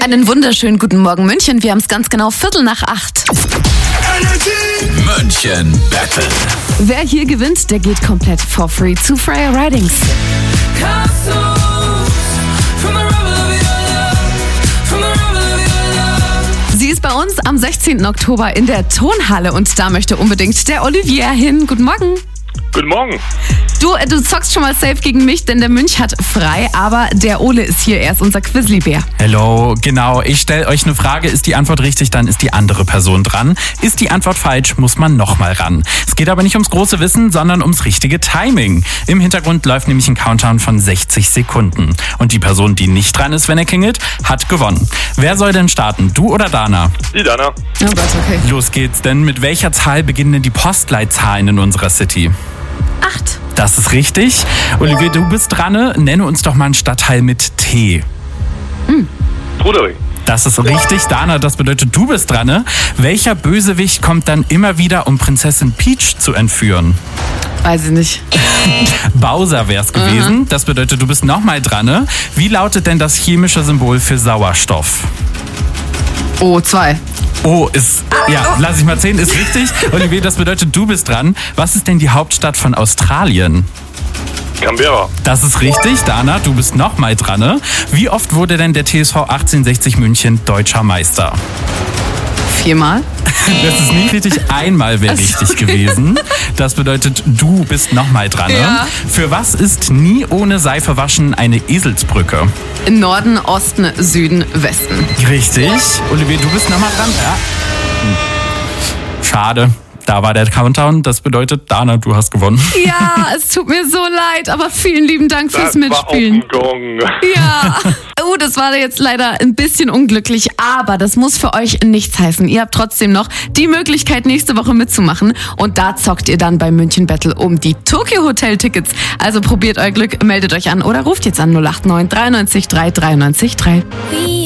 Einen wunderschönen guten Morgen München. Wir haben es ganz genau 7:45. München Battle. Wer hier gewinnt, der geht komplett for free zu Freya Ridings. Sie ist bei uns am 16. Oktober in der Tonhalle und da möchte unbedingt der Olivier hin. Guten Morgen. Guten Morgen. Du zockst schon mal safe gegen mich, denn der Münch hat frei, aber der Ole ist hier, er ist unser Quizzly-Bär. Hello, genau. Ich stelle euch eine Frage, ist die Antwort richtig, dann ist die andere Person dran. Ist die Antwort falsch, muss man nochmal ran. Es geht aber nicht ums große Wissen, sondern ums richtige Timing. Im Hintergrund läuft nämlich ein Countdown von 60 Sekunden. Und die Person, die nicht dran ist, wenn er klingelt, hat gewonnen. Wer soll denn starten, du oder Dana? Die Dana. Oh Gott, okay. Los geht's, denn mit welcher Zahl beginnen denn die Postleitzahlen in unserer City? 8. Das ist richtig. Olivier, du bist dran. Nenne uns doch mal einen Stadtteil mit T. Trudering. Das ist richtig, Dana, das bedeutet, du bist dran. Welcher Bösewicht kommt dann immer wieder, um Prinzessin Peach zu entführen? Weiß ich nicht. Bowser wär's gewesen. Das bedeutet, du bist nochmal dran. Wie lautet denn das chemische Symbol für Sauerstoff? O2. Oh, lass ich mal 10, ist richtig. Olivier, das bedeutet, du bist dran. Was ist denn die Hauptstadt von Australien? Canberra. Das ist richtig, Dana, du bist nochmal dran. Wie oft wurde denn der TSV 1860 München deutscher Meister? 4-mal. Das ist nicht richtig, einmal wäre richtig gewesen. Das bedeutet, du bist nochmal dran. Ja. Für was ist nie ohne Seife waschen eine Eselsbrücke? Norden, Osten, Süden, Westen. Richtig. Olivier, du bist nochmal dran. Ja. Schade. Da war der Countdown. Das bedeutet, Dana, du hast gewonnen. Ja, es tut mir so leid, aber vielen lieben Dank fürs Das Mitspielen. war auf den Gong. Ja. Oh, das war jetzt leider ein bisschen unglücklich, aber das muss für euch nichts heißen. Ihr habt trotzdem noch die Möglichkeit, nächste Woche mitzumachen. Und da zockt ihr dann beim München Battle um die Tokyo Hotel Tickets. Also probiert euer Glück, meldet euch an oder ruft jetzt an 089 93 3 93 3.